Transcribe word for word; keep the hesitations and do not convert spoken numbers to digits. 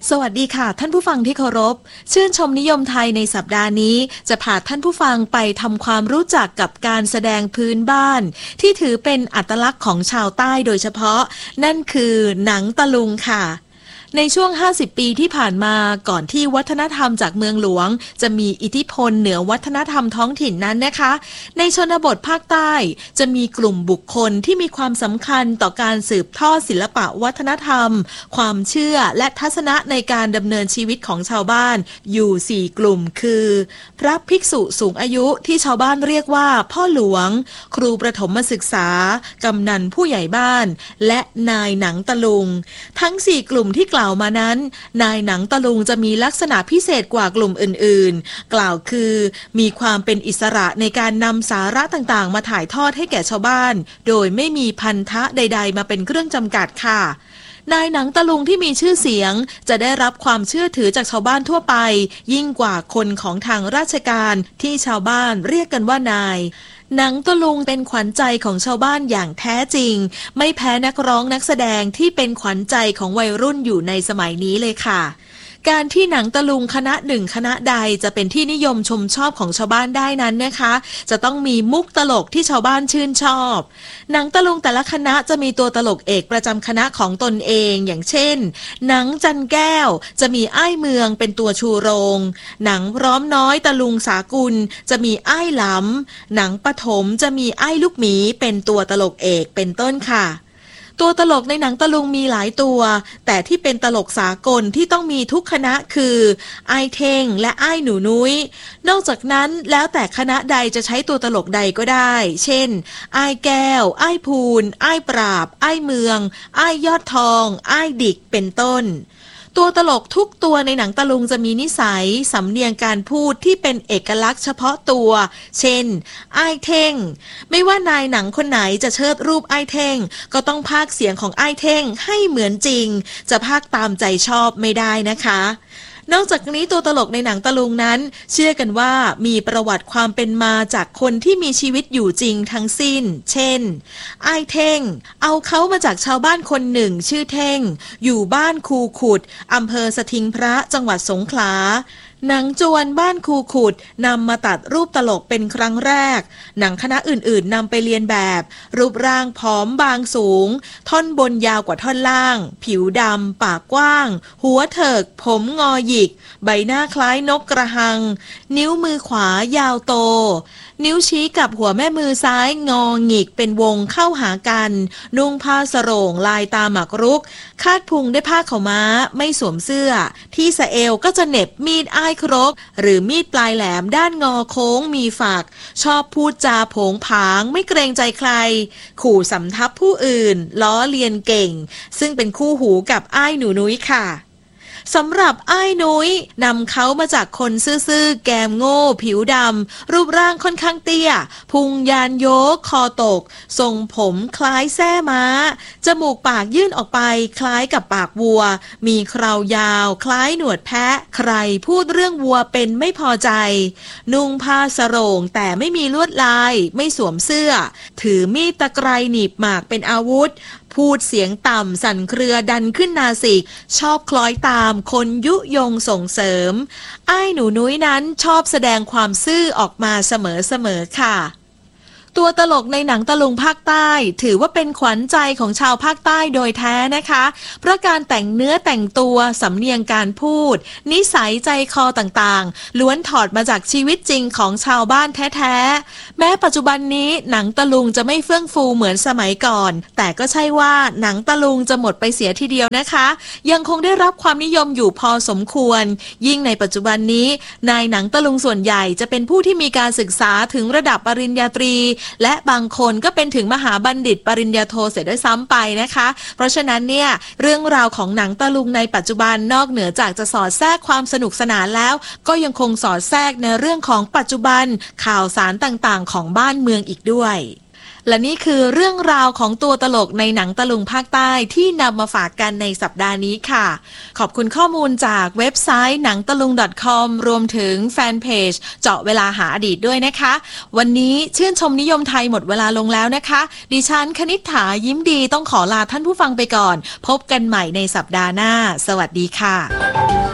สวัสดีค่ะท่านผู้ฟังที่เคารพชื่นชมนิยมไทยในสัปดาห์นี้จะพาท่านผู้ฟังไปทำความรู้จักกับการแสดงพื้นบ้านที่ถือเป็นอัตลักษณ์ของชาวใต้โดยเฉพาะนั่นคือหนังตะลุงค่ะในช่วงห้าสิบปีที่ผ่านมาก่อนที่วัฒนธรรมจากเมืองหลวงจะมีอิทธิพลเหนือวัฒนธรรมท้องถิ่นนั้นนะคะในชนบทภาคใต้จะมีกลุ่มบุคคลที่มีความสำคัญต่อการสืบทอดศิลปะวัฒนธรรมความเชื่อและทัศนะในการดำเนินชีวิตของชาวบ้านอยู่สี่กลุ่มคือพระภิกษุสูงอายุที่ชาวบ้านเรียกว่าพ่อหลวงครูประถมศึกษากำนันผู้ใหญ่บ้านและนายหนังตะลุงทั้งสี่กลุ่มที่กล่าวมานั้นนายหนังตะลุงจะมีลักษณะพิเศษกว่ากลุ่มอื่นๆกล่าวคือมีความเป็นอิสระในการนำสาระต่างๆมาถ่ายทอดให้แก่ชาวบ้านโดยไม่มีพันธะใดๆมาเป็นเครื่องจำกัดค่ะนายหนังตะลุงที่มีชื่อเสียงจะได้รับความเชื่อถือจากชาวบ้านทั่วไปยิ่งกว่าคนของทางราชการที่ชาวบ้านเรียกกันว่านายหนังตะลุงเป็นขวัญใจของชาวบ้านอย่างแท้จริงไม่แพ้นักร้องนักแสดงที่เป็นขวัญใจของวัยรุ่นอยู่ในสมัยนี้เลยค่ะการที่หนังตะลุงคณะหนึ่งคณะใดจะเป็นที่นิยมชมชอบของชาวบ้านได้นั้นนะคะจะต้องมีมุกตลกที่ชาวบ้านชื่นชอบหนังตะลุงแต่ละคณะจะมีตัวตลกเอกประจำคณะของตนเองอย่างเช่นหนังจันแก้วจะมีอ้ายเมืองเป็นตัวชูโรงหนังพร้อมน้อยตะลุงสากุลจะมีอ้ายหลำหนังปฐมจะมีอ้ายลูกหมีเป็นตัวตลกเอกเป็นต้นค่ะตัวตลกในหนังตะลุงมีหลายตัวแต่ที่เป็นตลกสากลที่ต้องมีทุกคณะคืออ้ายเท่งและอ้ายหนูนุ้ยนอกจากนั้นแล้วแต่คณะใดจะใช้ตัวตลกใดก็ได้เช่นอ้ายแก้วอ้ายพูนอ้ายปราบอ้ายเมืองอ้ายยอดทองอ้ายดิกเป็นต้นตัวตลกทุกตัวในหนังตะลุงจะมีนิสัยสำเนียงการพูดที่เป็นเอกลักษณ์เฉพาะตัวเช่นอ้ายเท่งไม่ว่านายหนังคนไหนจะเชิดรูปอ้ายเท่งก็ต้องพากย์เสียงของอ้ายเท่งให้เหมือนจริงจะพากย์ตามใจชอบไม่ได้นะคะนอกจากนี้ตัวตลกในหนังตะลุงนั้นเชื่อกันว่ามีประวัติความเป็นมาจากคนที่มีชีวิตอยู่จริงทั้งสิ้นเช่นอ้ายเท่งเอาเขามาจากชาวบ้านคนหนึ่งชื่อเท่งอยู่บ้านคูขุดอำเภอสถิงพระจังหวัดสงขลาหนังจวนบ้านคูขุดนำมาตัดรูปตลกเป็นครั้งแรกหนังคณะอื่นๆนำไปเรียนแบบรูปร่างผอมบางสูงท่อนบนยาวกว่าท่อนล่างผิวดำปากกว้างหัวเถิกผมงอหยิกใบหน้าคล้ายนกกระหังนิ้วมือขวายาวโตนิ้วชี้กับหัวแม่มือซ้ายงอหงิกเป็นวงเข้าหากันนุ่งผ้าสโรงลายตาหมากรุกคาดพุงด้วยผ้าขาวม้าไม่สวมเสื้อที่สะเอวก็จะเหน็บมีดอ้ายครกหรือมีดปลายแหลมด้านงอโค้งมีฝักชอบพูดจาโผงผางไม่เกรงใจใครขู่สำทับผู้อื่นล้อเลียนเก่งซึ่งเป็นคู่หูกับอ้ายหนูนุ้ยค่ะสำหรับอ้ายนุ้ยนำเขามาจากคนซื่อๆแกมโง่ผิวดำรูปร่างค่อนข้างเตี้ยพุงยานโยกคอตกทรงผมคล้ายแส้ม้าจมูกปากยื่นออกไปคล้ายกับปากวัวมีเครายาวคล้ายหนวดแพะใครพูดเรื่องวัวเป็นไม่พอใจนุ่งผ้าสโรงแต่ไม่มีลวดลายไม่สวมเสื้อถือมีดตะไคร้หนีบหมากเป็นอาวุธพูดเสียงต่ำสั่นเครือดันขึ้นนาสิกชอบคล้อยตามคนยุยงส่งเสริมอ้ายหนูนุ้ยนั้นชอบแสดงความซื่อออกมาเสมอๆค่ะตัวตลกในหนังตะลุงภาคใต้ถือว่าเป็นขวัญใจของชาวภาคใต้โดยแท้นะคะเพราะการแต่งเนื้อแต่งตัวสำเนียงการพูดนิสัยใจคอต่างๆล้วนถอดมาจากชีวิตจริงของชาวบ้านแท้ๆแม้ปัจจุบันนี้หนังตะลุงจะไม่เฟื่องฟูเหมือนสมัยก่อนแต่ก็ใช่ว่าหนังตะลุงจะหมดไปเสียทีเดียวนะคะยังคงได้รับความนิยมอยู่พอสมควรยิ่งในปัจจุบันนี้นายหนังตะลุงส่วนใหญ่จะเป็นผู้ที่มีการศึกษาถึงระดับปริญญาตรีและบางคนก็เป็นถึงมหาบัณฑิตปริญญาโทเสียด้วยซ้ำไปนะคะเพราะฉะนั้นเนี่ยเรื่องราวของหนังตะลุงในปัจจุบันนอกเหนือจากจะสอดแทรกความสนุกสนานแล้วก็ยังคงสอดแทรกในเรื่องของปัจจุบันข่าวสารต่างๆของบ้านเมืองอีกด้วยและนี่คือเรื่องราวของตัวตลกในหนังตะลุงภาคใต้ที่นำมาฝากกันในสัปดาห์นี้ค่ะขอบคุณข้อมูลจากเว็บไซต์หนังตะลุง .com รวมถึงแฟนเพจเจาะเวลาหาอดีตด้วยนะคะวันนี้ชื่นชมนิยมไทยหมดเวลาลงแล้วนะคะดิฉันคณิษฐายิ้มดีต้องขอลาท่านผู้ฟังไปก่อนพบกันใหม่ในสัปดาห์หน้าสวัสดีค่ะ